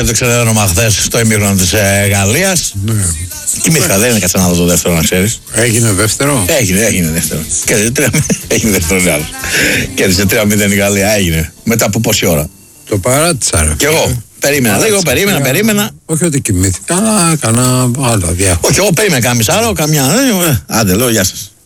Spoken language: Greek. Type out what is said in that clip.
Έδειξε το όνομα χθες στο ημίχρονο της Γαλλίας. Ναι. Κοιμήθηκα, δεν είναι κάτσε να δω το δεύτερο, να ξέρεις. Έγινε δεύτερο. Έγινε δεύτερο. Έγινε δεύτερο. Κέρδισε 3-0 η Γαλλία, έγινε. Μετά από πόση ώρα. Το παράτησα, ρε. Κι εγώ. Περίμενα λίγο, περίμενα. Όχι ότι κοιμήθηκα, αλλά έκανα άλλα διάφορα. Όχι, εγώ περίμενα κάνα μισάρο, καμιά. Άντε, λέω, γεια σας.